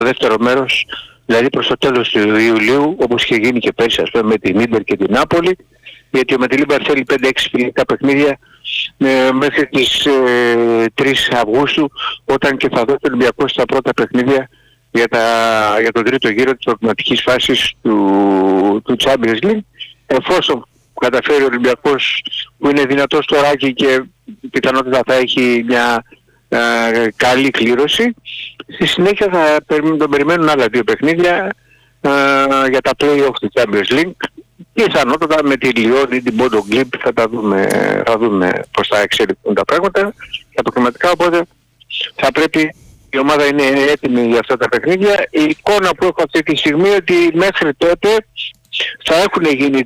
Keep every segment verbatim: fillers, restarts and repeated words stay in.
δεύτερο μέρος, δηλαδή προς το τέλος του Ιουλίου, όπως είχε γίνει και πέρσι, ας πούμε, με την Ίντερ και την Νάπολη, γιατί ο Μεντιλίμπαρ θέλει πέντε έξι φιλικά παιχνίδια ε, μέχρι τις ε, τρεις Αυγούστου, όταν και θα δώσει ο Ολυμπιακός στα πρώτα παιχνίδια για, τα, για τον τρίτο γύρο της προκριματικής φάσης του, του Champions League, εφόσον καταφέρει ο Ολυμπιακός, που είναι δυνατός στο ράκι και πιθανότητα θα έχει μια ε, καλή κλήρωση. Στη συνέχεια θα τον περιμένουν άλλα δύο παιχνίδια ε, για τα play-off του Champions League. Πιθανότατα με τη Λιόν ή την Πόντο Γκλιμπ θα τα δούμε, θα δούμε πώς θα εξελιχθούν τα πράγματα τα προκριματικά, οπότε θα πρέπει, η ομάδα είναι έτοιμη για αυτά τα παιχνίδια. Η εικόνα που έχω αυτή τη στιγμή ότι μέχρι τότε θα έχουν γίνει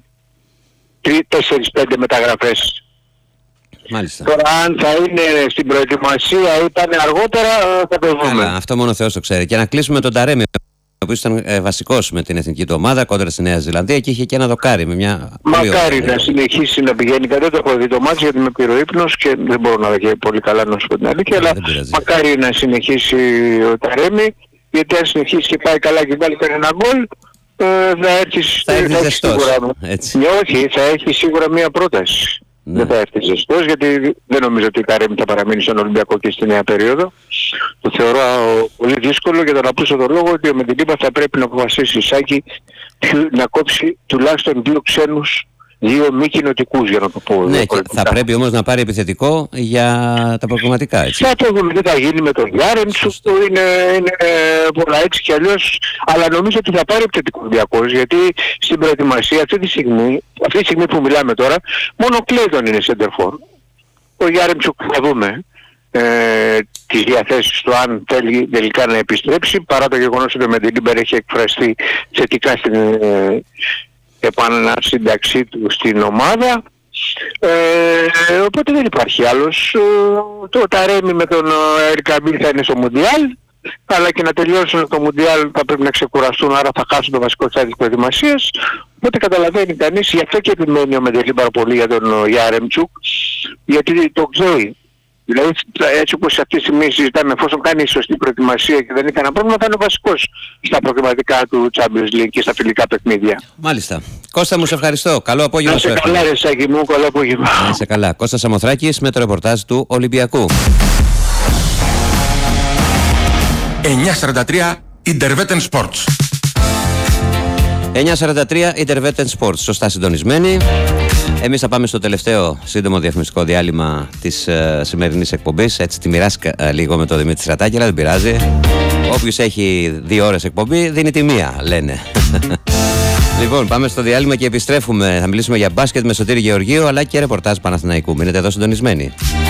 τέσσερις πέντε μεταγραφές. Μάλιστα. Τώρα αν θα είναι στην προετοιμασία ή θα είναι αργότερα θα το δούμε. Άρα, αυτό μόνο ο Θεός το ξέρει. Και να κλείσουμε τον Ταρέμι, ο οποίος ήταν ε, βασικός με την εθνική του ομάδα κόντρα στη Νέα Ζηλανδία και είχε και ένα δοκάρι με μια... Μακάρι να συνεχίσει να πηγαίνει καλά. Δεν το έχω δει το μάτς γιατί με πήρε ο ύπνος και δεν μπορώ να δω πολύ καλά να σου πω την αλήθεια, αλλά μακάρι να συνεχίσει ο Ταρέμι, γιατί αν συνεχίσει και πάει καλά και βάλει ένα γκολ, ε, θα έρθει, θα έρθει ζεστός. Ναι, όχι, θα έχει σίγουρα μία πρόταση. Ναι. Δεν θα έρθει ζεστός, γιατί δεν νομίζω ότι η Ταρέμι θα παραμείνει στον Ολυμπιακό και στη νέα περίοδο. Το θεωρώ πολύ δύσκολο για τον απλούστατο λόγο ότι ο Μεντιλίμπαρ θα πρέπει να αποφασίσει Σάκη να κόψει τουλάχιστον δύο ξένους, δύο μη κοινοτικούς, για να το πω. Ναι, και θα πρέπει όμως να πάρει επιθετικό για τα προγραμματικά, έτσι. Θα το δούμε τι θα γίνει με τον Γιάρεμτσουκ, που είναι, είναι πολλά έτσι κι αλλιώς, αλλά νομίζω ότι θα πάρει επιθετικό Ολυμπιακός, γιατί στην προετοιμασία αυτή τη στιγμή, αυτή τη στιγμή που μιλάμε τώρα, μόνο ο Κλέιτον είναι σεντερφόρ. Ο Γιάρεμτσουκ θα δούμε ε, τις διαθέσεις του αν θέλει τελικά να επιστρέψει, παρά το γεγονός ότι ο Μεντιλίμπαρ έχει εκφραστεί θετικά στην ε, επανασύνταξή του στην ομάδα. Ε, οπότε δεν υπάρχει άλλος. Ε, το Ταρέμι με τον Ερκαμπίλ θα είναι στο Μουντιάλ, αλλά και να τελειώσουν το Μουντιάλ θα πρέπει να ξεκουραστούν, άρα θα χάσουν το βασικό στάδιο της προετοιμασίας. Οπότε καταλαβαίνει κανείς, γι' αυτό και επιμένει ο Μεντιλίμπαρ πολύ για τον Γιάρεμτσουκ, γιατί το ξέρει. Δηλαδή έτσι όπως αυτή τη στιγμή συζητάμε, εφόσον κάνει σωστή προετοιμασία και δεν έχει κανένα πρόβλημα, θα είναι βασικός στα προκριματικά του Champions League και στα φιλικά παιχνίδια. Μάλιστα. Κώστα μου, σε ευχαριστώ. Καλό απόγευμα. Να σε καλά ρε Σάκη μου, καλό απόγευμα. Να σε καλά. Κώστας Σαμοθράκης με το ρεπορτάζ του Ολυμπιακού. εννιά σαράντα τρία Intervetten Sports. εννιά σαράντα τρία Intervetten Sports. Σωστά συντονισμένοι. Εμείς θα πάμε στο τελευταίο σύντομο διαφημιστικό διάλειμμα της uh, σημερινής εκπομπής. Έτσι τη μοιράστηκα uh, λίγο με τον Δημήτρη Στρατάκη, αλλά δεν πειράζει. Όποιος έχει δύο ώρες εκπομπή δίνει τη μία, λένε. Λοιπόν, πάμε στο διάλειμμα και επιστρέφουμε. Θα μιλήσουμε για μπάσκετ με Σωτήρη Γεωργίου, αλλά και ρεπορτάζ Παναθηναϊκού. Μείνετε εδώ συντονισμένοι.